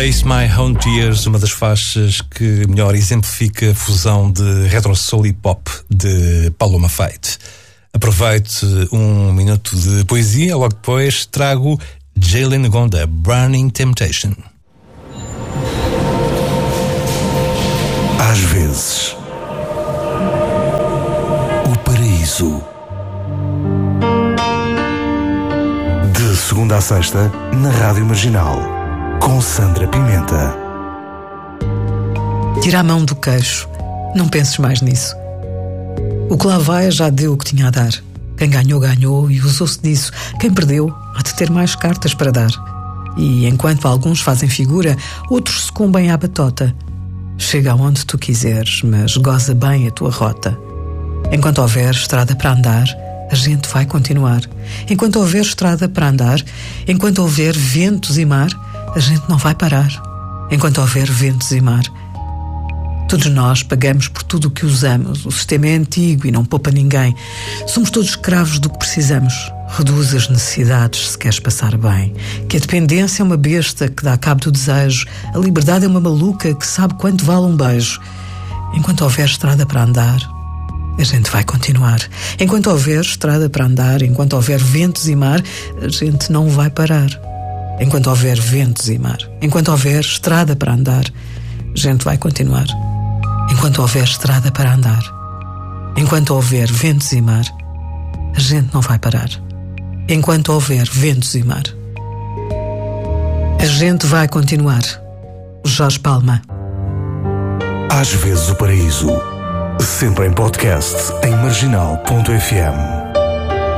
Face My Own Tears, uma das faixas que melhor exemplifica a fusão de retro soul e pop de Paloma Faith. Aproveite um minuto de poesia, logo depois trago Jalen Gonda, Burning Temptation. Às vezes, o paraíso. De segunda a sexta, na Rádio Marginal, com Sandra Pimenta. Tira a mão do queixo, não penses mais nisso. O que lá vai já deu o que tinha a dar. Quem ganhou, ganhou e usou-se disso. Quem perdeu, há de ter mais cartas para dar. E enquanto alguns fazem figura, outros sucumbem à batota. Chega aonde tu quiseres, mas goza bem a tua rota. Enquanto houver estrada para andar, a gente vai continuar. Enquanto houver estrada para andar, enquanto houver ventos e mar, a gente não vai parar. Enquanto houver ventos e mar. Todos nós pagamos por tudo o que usamos. O sistema é antigo e não poupa ninguém. Somos todos escravos do que precisamos. Reduz as necessidades se queres passar bem. Que a dependência é uma besta que dá cabo do desejo. A liberdade é uma maluca que sabe quanto vale um beijo. Enquanto houver estrada para andar, a gente vai continuar. Enquanto houver estrada para andar, enquanto houver ventos e mar, a gente não vai parar. Enquanto houver ventos e mar, enquanto houver estrada para andar, a gente vai continuar. Enquanto houver estrada para andar, enquanto houver ventos e mar, a gente não vai parar. Enquanto houver ventos e mar, a gente vai continuar. Jorge Palma. Às vezes o paraíso. Sempre em podcast em marginal.fm.